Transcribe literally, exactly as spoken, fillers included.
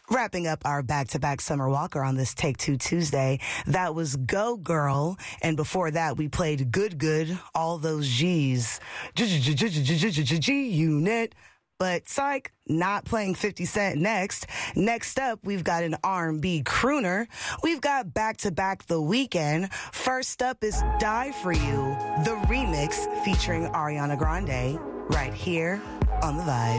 Wrapping up our back-to-back Summer Walker on this Take Two Tuesday, that was Go Girl, and before that we played Good Good, All Those G's, G-Unit. But psych, not playing fifty Cent next. Next up, we've got an R and B crooner. We've got back-to-back The Weeknd. First up is Die For You, the remix featuring Ariana Grande, right here on The Vibe.